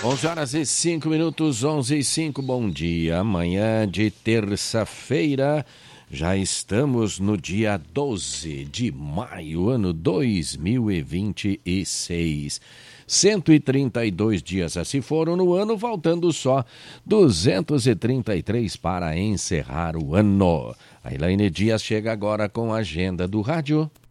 11 horas e 5 minutos, 11 e 5, bom dia. Amanhã de terça-feira, já estamos no dia 12 de maio, ano 2026. 132 dias se foram no ano, faltando só 233 para encerrar o ano. A Elaine Dias chega agora com a agenda do rádio.